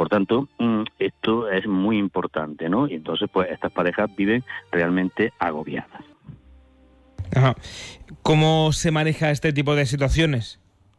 Por tanto, esto es muy importante, ¿no? Y entonces, pues, estas parejas viven realmente agobiadas. Ajá. ¿Cómo se maneja este tipo de situaciones?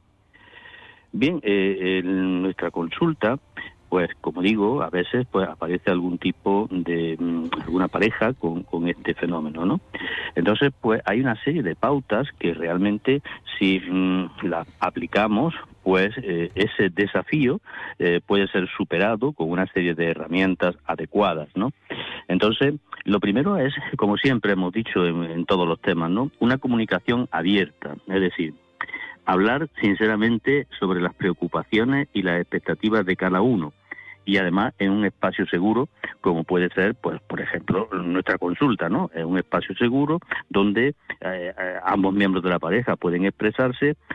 Bien, en nuestra consulta, pues como digo, a veces pues aparece algún tipo de alguna pareja con este fenómeno, ¿no? Entonces, pues hay una serie de pautas que realmente si las aplicamos, pues ese desafío puede ser superado con una serie de herramientas adecuadas, ¿no? Entonces, lo primero es, como siempre hemos dicho en todos los temas, ¿no? Una comunicación abierta, es decir, hablar sinceramente sobre las preocupaciones y las expectativas de cada uno, y además en un espacio seguro, como puede ser, pues, por ejemplo, nuestra consulta, ¿no? Es un espacio seguro donde ambos miembros de la pareja pueden expresar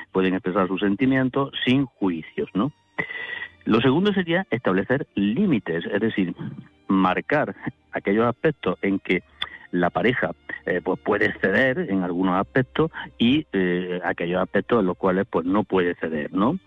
sus sentimientos sin juicios, ¿no? Lo segundo sería establecer límites, es decir, marcar aquellos aspectos en que la pareja pues puede ceder en algunos aspectos y aquellos aspectos en los cuales pues no puede ceder, ¿no?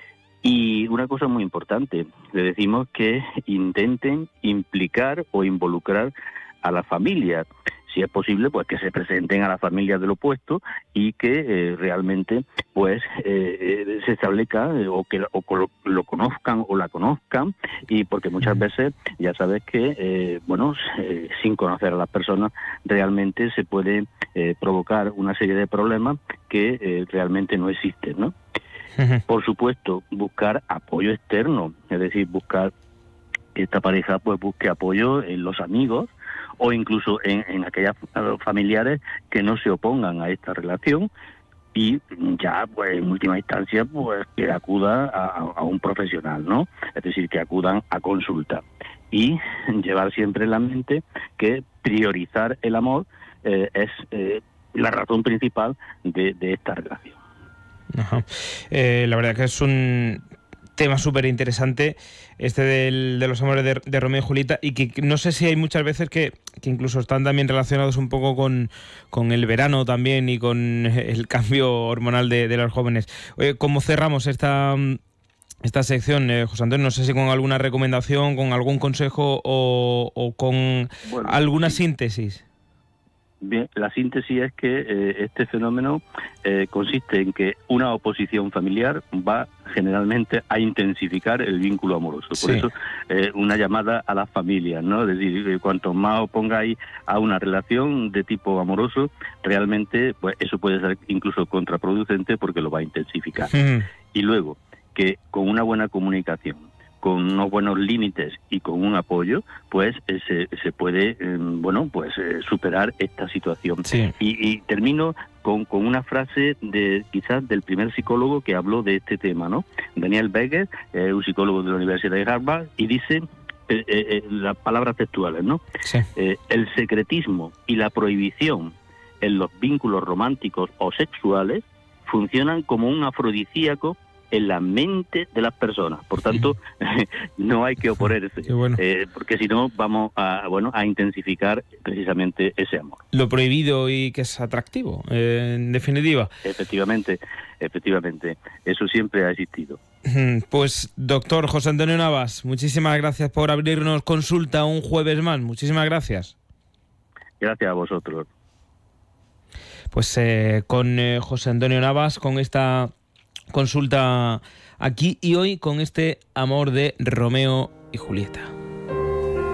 Y una cosa muy importante, le decimos que intenten implicar o involucrar a la familia, si es posible, pues que se presenten a la familia del opuesto y que realmente pues se establezca o que lo conozcan o la conozcan, y porque muchas veces ya sabes que sin conocer a las personas realmente se puede provocar una serie de problemas que realmente no existen, ¿no? Por supuesto, buscar apoyo externo, es decir, buscar que esta pareja pues busque apoyo en los amigos o incluso en aquellas familiares que no se opongan a esta relación, y ya pues en última instancia pues que acuda a un profesional, ¿no? Es decir, que acudan a consulta, y llevar siempre en la mente que priorizar el amor es la razón principal de esta relación. Ajá. La verdad que es un tema súper interesante este de los amores de Romeo y Julieta, y que no sé si hay muchas veces que incluso están también relacionados un poco con el verano también y con el cambio hormonal de los jóvenes. ¿Cómo cerramos esta sección, José Antonio? No sé si con alguna recomendación, con algún consejo o con alguna síntesis. Bien, la síntesis es que este fenómeno consiste en que una oposición familiar va generalmente a intensificar el vínculo amoroso. Por eso una llamada a las familias, ¿no? Es decir, cuanto más os pongáis a una relación de tipo amoroso, realmente pues eso puede ser incluso contraproducente porque lo va a intensificar. Y luego, que con una buena comunicación, con unos buenos límites y con un apoyo, pues se puede superar esta situación. Sí. Y termino con una frase quizás del primer psicólogo que habló de este tema, ¿no? Daniel Becker, un psicólogo de la Universidad de Harvard, y dice las palabras textuales, ¿no? Sí. El secretismo y la prohibición en los vínculos románticos o sexuales funcionan como un afrodisíaco en la mente de las personas. Por tanto, no hay que oponerse, porque si no vamos a intensificar precisamente ese amor. Lo prohibido y que es atractivo, en definitiva. Efectivamente, eso siempre ha existido. Pues doctor José Antonio Navas, muchísimas gracias por abrirnos consulta un jueves más. Muchísimas gracias. Gracias a vosotros. Pues con José Antonio Navas, con esta consulta aquí y hoy con este amor de Romeo y Julieta.